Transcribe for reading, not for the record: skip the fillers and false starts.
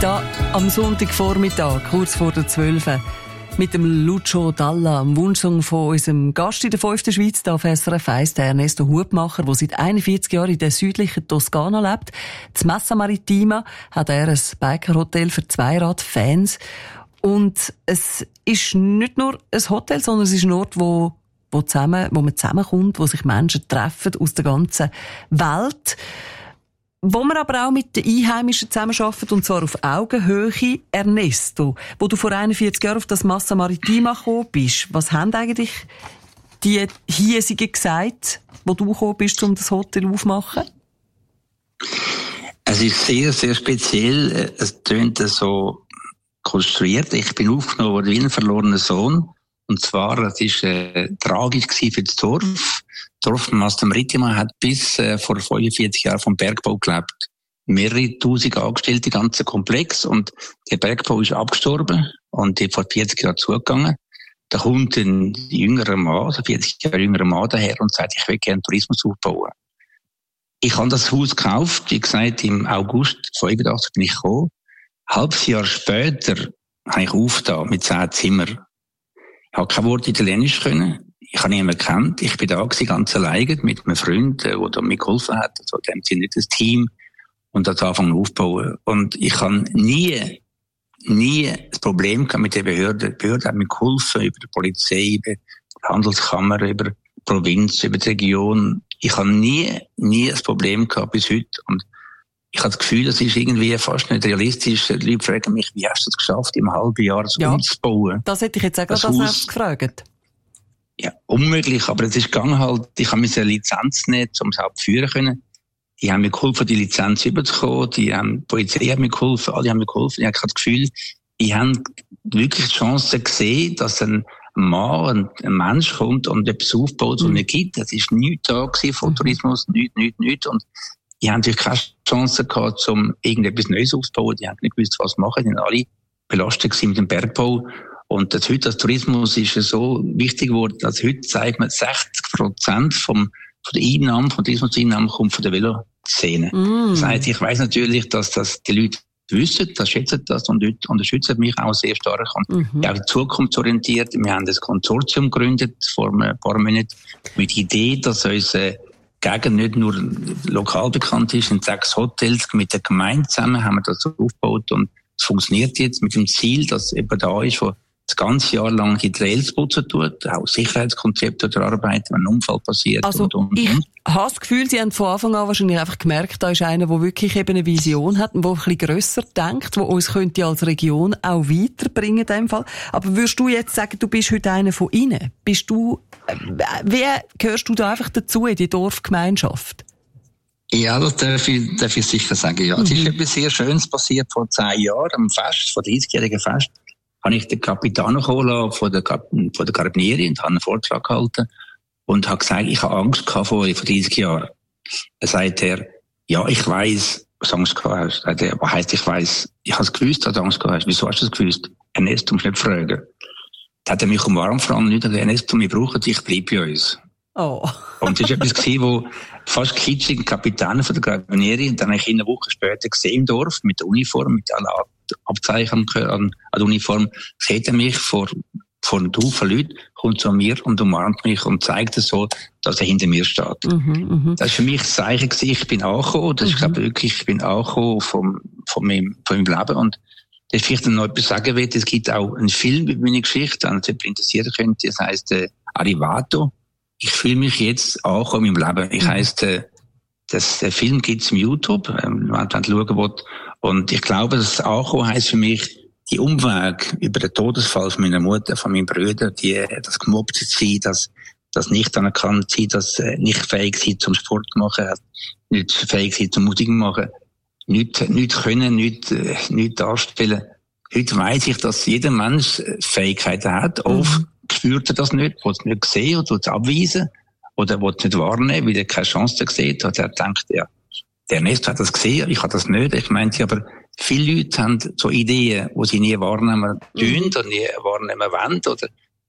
Da am Sonntagvormittag, kurz vor der 12. mit dem Lucio Dalla, am Wunschsong von unserem Gast in der 5. Schweiz, da auf SRF 1, der Ernesto Hubmacher, der seit 41 Jahren in der südlichen Toskana lebt. Das Massa Maritima hat er ein Bikerhotel für Zweiradfans. Und es ist nicht nur ein Hotel, sondern es ist ein Ort, wo man zusammenkommt, wo sich Menschen treffen aus der ganzen Welt. Wo man aber auch mit den Einheimischen zusammenarbeitet, und zwar auf Augenhöhe. Ernesto, wo du vor 41 Jahren auf das Massa Maritima gekommen bist, was haben eigentlich die Hiesigen gesagt, wo du gekommen bist, um das Hotel aufzumachen? Es ist sehr, sehr speziell. Es tönt so konstruiert. Ich bin aufgenommen worden wie ein verlorener Sohn. Und zwar, das war tragisch für das Dorf. Das Dorf Massa Maritima hat bis vor 45 Jahren vom Bergbau gelebt. Mehrere tausend Angestellte, ganzen Komplex. Und der Bergbau ist abgestorben und ist vor 40 Jahren zugegangen. Da kommt ein jüngerer Mann, also 40 Jahre jüngerer Mann daher und sagt, ich will gerne Tourismus aufbauen. Ich habe das Haus gekauft, wie gesagt, im August 85 bin ich gekommen. Ein halbes Jahr später habe ich aufgetan mit 10 Zimmern. Ich habe kein Wort Italienisch können. Ich habe niemanden gekannt. Ich bin da gewesen, ganz alleine mit einem Freund, der da mir geholfen hat. Also, dem sind nicht das Team. Und das anfangen aufbauen. Und ich habe nie das Problem gehabt mit der Behörde. Die Behörde hat mir geholfen, über die Polizei, über die Handelskammer, über die Provinz, über die Region. Ich habe nie das Problem gehabt bis heute. Und ich habe das Gefühl, das ist irgendwie fast nicht realistisch. Die Leute fragen mich, wie hast du es geschafft, im halben Jahr das umzubauen? Das hätte ich jetzt auch gerade als erstes gefragt. Ja, unmöglich, aber es ist gegangen halt. Ich habe mir eine Lizenz nicht, um es überhaupt führen können. Die haben mir geholfen, die Lizenz überzukommen. Die Polizei hat mir geholfen, alle haben mir geholfen. Ich habe das Gefühl, ich habe wirklich die Chance gesehen, dass ein Mann, ein Mensch kommt und etwas aufbaut, was es nicht gibt. Das ist nichts da gewesen von Tourismus, nichts. Und die haben natürlich keine Chance gehabt, um irgendetwas Neues aufzubauen. Die haben nicht gewusst, was machen. Die waren alle belastet mit dem Bergbau. Und heute, das Tourismus ist so wichtig geworden, dass heute zeigt man 60% von der Einnahmen, von Tourismuseinnahmen kommt von der Veloszene. Das heißt, ich weiss natürlich, dass das die Leute wissen, das schätzen das und unterstützen mich auch sehr stark. Und auch zukunftsorientiert. Wir haben das Konsortium gegründet vor ein paar Monaten mit der Idee, dass unsere Gegend nicht nur lokal bekannt ist, in 6 Hotels mit der Gemeinde zusammen haben wir das aufgebaut und es funktioniert jetzt mit dem Ziel, dass jemand da ist, der das ganze Jahr lang die Trails putzen tut, auch Sicherheitskonzepte erarbeiten, wenn ein Unfall passiert. Also ich habe das Gefühl, Sie haben von Anfang an wahrscheinlich einfach gemerkt, da ist einer, der wirklich eben eine Vision hat und der ein bisschen grösser denkt, der uns könnte als Region auch weiterbringen in dem Fall. Aber würdest du jetzt sagen, du bist heute einer von ihnen? Wie gehörst du da einfach dazu in die Dorfgemeinschaft? Ja, das darf ich sicher sagen, ja. Es ist etwas sehr Schönes passiert vor 10 Jahren, am Fest, vor 30-jährigen Fest. Habe ich den Capitano geholt von der Carabinieri und habe einen Vortrag gehalten und habe gesagt, ich habe Angst gehabt vor 30 Jahren. Dann sagt er, ja, ich weiss, was du Angst gehabt hast. Sagt er, was heisst, ich weiss? Ich habe es gewusst, dass du Angst gehabt hast. Wieso hast du es gewusst? Ernesto, du musst nicht fragen. Dann hat er mich umarmt, nicht Ernesto, wir brauchen dich, bleib bei uns. Oh. Und das war etwas gewesen, wo fast kitschig Kapitän von der Carabinieri, und dann habe ich ihn eine Woche später gesehen im Dorf, mit der Uniform, mit allen Abzeichen an der Uniform, sieht er mich vor einem Haufen Leuten, kommt zu mir und umarmt mich und zeigt es so, dass er hinter mir steht. Das war für mich ein Zeichen gewesen, ich bin angekommen, das ist, glaube ich, wirklich, ich bin angekommen von meinem Leben. Und das vielleicht noch etwas sagen will, es gibt auch einen Film über meine Geschichte, wenn es jemand interessieren könnte, das heisst Arrivato. Ich fühle mich jetzt angekommen im Leben. Ich heisst, der Film gibt's im YouTube, wenn man schauen will. Und ich glaube, das Ankommen heisst für mich, die Umweg über den Todesfall von meiner Mutter, von meinem Bruder, das gemobbt sein, das nicht anerkannt sein, das nicht fähig sein zum Sport machen, nicht fähig sein zum Musik machen, nicht können, nicht darstellen. Heute weiss ich, dass jeder Mensch Fähigkeiten hat. Oft spürt er das nicht, will es nicht sehen oder will es abweisen oder will es nicht wahrnehmen, weil er keine Chance sieht. Oder er denkt, ja, der Ernesto hat das gesehen, ich habe das nicht. Ich meinte, aber viele Leute haben so Ideen, die sie nie wahrnehmen tun oder nie wahrnehmen wollen oder